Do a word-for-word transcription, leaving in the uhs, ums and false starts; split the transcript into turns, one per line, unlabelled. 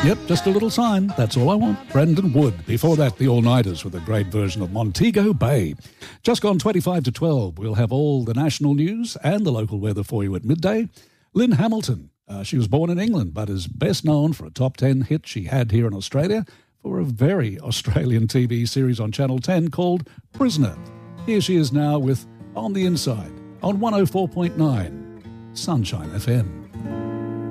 Yep, just a little sign. That's all I want. Brendan Wood. Before that, the All-Nighters with a great version of Montego Bay. Just gone twenty-five to twelve. We'll have all the national news and the local weather for you at midday. Lynn Hamilton. Uh, she was born in England, but is best known for a top ten hit she had here in Australia for a very Australian T V series on Channel ten called Prisoner. Here she is now with On the Inside on one oh four point nine Sunshine F M.